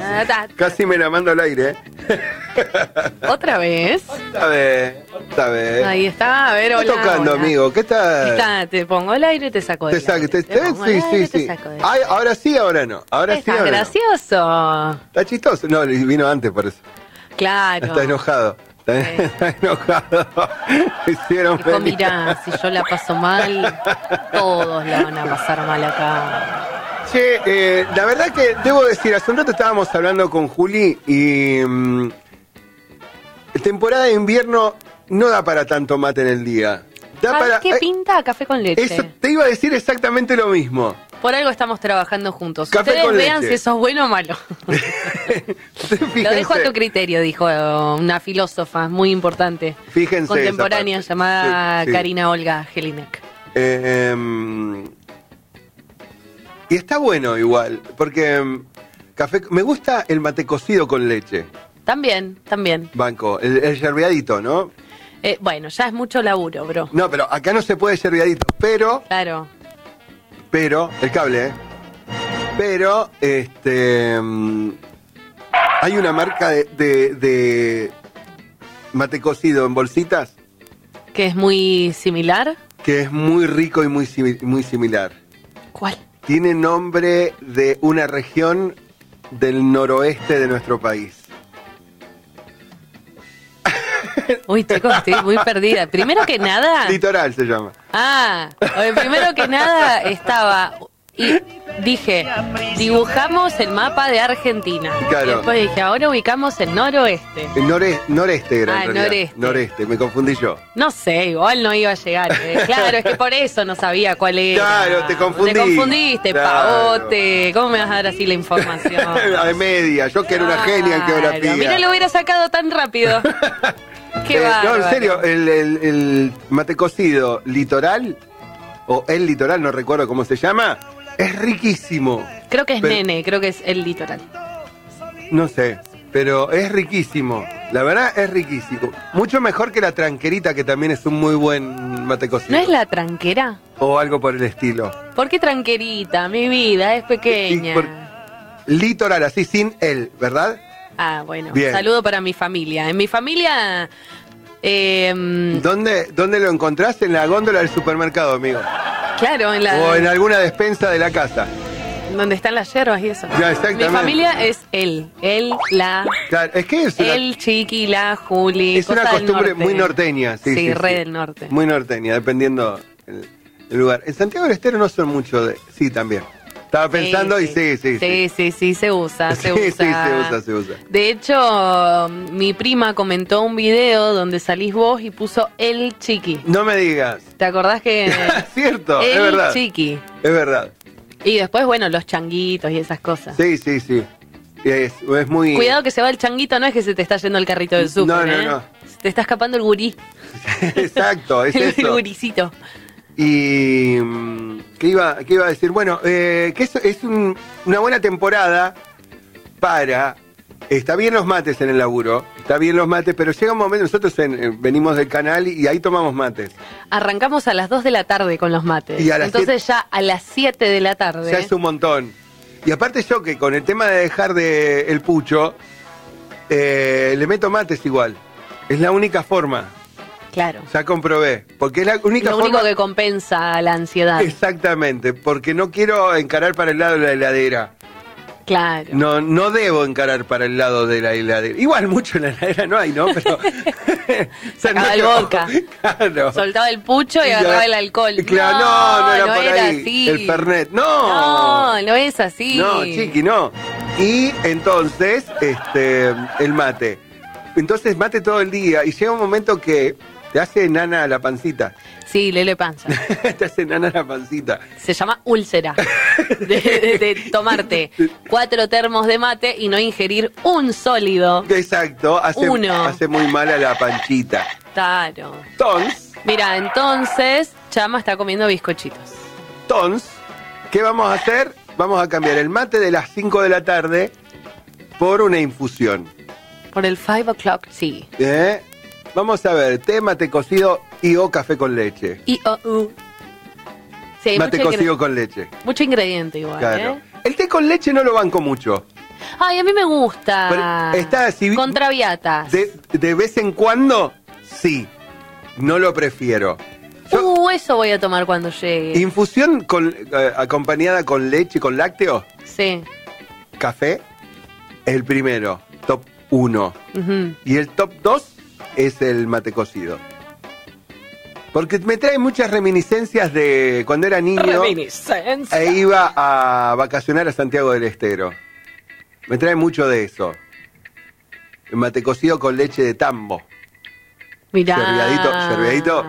Casi me la mando al aire, ¿Otra vez? Otra vez. Ahí está, a ver, hola. ¿Qué está tocando, hola. amigo? ¿Qué tal? Te pongo el aire y te saco del aire. Te pongo el aire y te saco del aire. Ay, ahora sí, ahora no. Ahora sí, Está ahora gracioso. no. Está chistoso. No, vino antes por eso. Claro. Está enojado. Está enojado. Me hicieron Dijo, feliz. mirá, si yo la paso mal, todos la van a pasar mal acá. Che, la verdad que debo decir, hace un rato estábamos hablando con Juli y temporada de invierno no da para tanto mate en el día. Da ¿Sabes para, qué pinta? Café con leche. Eso, te iba a decir exactamente lo mismo. Por algo estamos trabajando juntos. Café Ustedes con vean leche. si eso es bueno o malo. Lo dejo a tu criterio, dijo una filósofa muy importante. Fíjense contemporánea esa parte. llamada Sí. Karina Olga Jelinek. Y está bueno igual, porque café, me gusta el mate cocido con leche. También. Banco, el yerbeadito, ¿no? Bueno, ya es mucho laburo, bro. No, pero acá no se puede yerbeadito, pero, Claro. el cable, pero, hay una marca de mate cocido en bolsitas Que es muy similar. que es muy rico y muy similar. ¿Cuál? Tiene nombre de una región del noroeste de nuestro país. Uy, chicos, estoy muy perdida. Primero que nada... Litoral se llama. Primero que nada estaba... Y dije, dibujamos el mapa de Argentina. Claro. Y después dije, ahora ubicamos el noroeste. El noreste era en realidad. Noreste. Noreste, me confundí yo. No sé, igual no iba a llegar. Claro, es que por eso no sabía cuál era. Claro, te confundí. Te confundiste, Claro. pavote. ¿Cómo me vas a dar así la información? A media, yo que era una genia en geografía. Mira, lo hubiera sacado tan rápido. Qué No, bárbaro. en serio, el mate cocido litoral, o el litoral, no recuerdo cómo se llama, es riquísimo. Creo que es Pero- nene, creo que es el litoral. No sé, pero es riquísimo. La verdad es riquísimo. Mucho mejor que la tranquerita, que también es un muy buen mate cocido. ¿No es la tranquera? O algo por el estilo. ¿Por qué tranquerita? Mi vida es pequeña. Y por- Litoral, así sin él, ¿verdad? Ah, bueno. Bien. Saludo para mi familia. En mi familia... ¿Dónde lo encontrás? En la góndola del supermercado, amigo. claro, en la... O en alguna despensa de la casa. donde están las hierbas y eso. Ya, exactamente. Mi familia es él, la... Claro, es que es una, El Chiqui, la Juli. es una cosa del costumbre norte. muy norteña. Sí, Sí, sí, re sí. del norte. Muy norteña, dependiendo el lugar. En Santiago del Estero no son mucho de... Sí, también. Estaba pensando y sí. Sí, se usa, se Sí, usa. se usa. De hecho, mi prima comentó un video donde salís vos y puso el Chiqui. No me digas. ¿Te acordás que...? Cierto, es el verdad. Chiqui. Es verdad. Y después, bueno, los changuitos y esas cosas. Sí. Es muy... Cuidado que se va el changuito, no es que se te está yendo el carrito del súper, No. Se te está escapando el gurí. Exacto, es el eso. guricito. Y... ¿qué iba a decir? Bueno, que es una buena temporada para... Está bien los mates en el laburo, está bien los mates, pero llega un momento, nosotros venimos del canal y ahí tomamos mates. Arrancamos a las 2 de la tarde con los mates. Y a las Entonces ya a las 7 de la tarde. Ya es un montón. Y aparte yo que con el tema de dejar el pucho, le meto mates igual. Es la única forma, Claro. ya comprobé. Porque es la única Lo forma... único que compensa la ansiedad. Exactamente, porque no quiero encarar para el lado de la heladera. Claro. No debo encarar para el lado de la heladera. Igual mucho en la heladera no hay, ¿no? Pero... Sacaba el vodka. Claro. Soltaba el pucho y Y agarraba ya- el alcohol. Claro, no era por ahí. así. El Fernet. No. No es así. No, chiqui, no. Y entonces, el mate. Entonces mate todo el día y llega un momento que te hace nana la pancita. Sí, Lele Panza. Te hace nana la pancita. Se llama úlcera. De tomarte 4 termos de mate y no ingerir un sólido. Exacto, Uno. hace muy mal a la panchita. Claro. Entonces, Entonces, Chama está comiendo bizcochitos. ¿qué vamos a hacer? Vamos a cambiar el mate de las 5 de la tarde por una infusión. Por el 5 o'clock, sí. Vamos a ver, té, mate cocido y o café con leche. Sí, Mate cocido con leche. mucho ingrediente igual, Claro. El té con leche no lo banco mucho. Ay, a mí me gusta. Pero está así. Con traviatas. De vez en cuando, sí. No lo prefiero. Eso voy a tomar cuando llegue. Infusión acompañada con leche, con lácteo. Sí. Café, el primero, top 1. Ujú. Y el top 2 es el mate cocido. Porque me trae muchas reminiscencias de cuando era niño e iba a vacacionar a Santiago del Estero. Me trae mucho de eso. El mate cocido con leche de tambo. Mirá. Cerviadito,